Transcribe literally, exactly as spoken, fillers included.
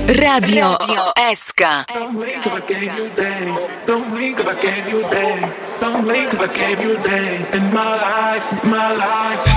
Radio, Radio Esca. Don't blink if I gave you a day. Don't blink if I gave you a day. Don't blink if I gave you a day in my life, in my life.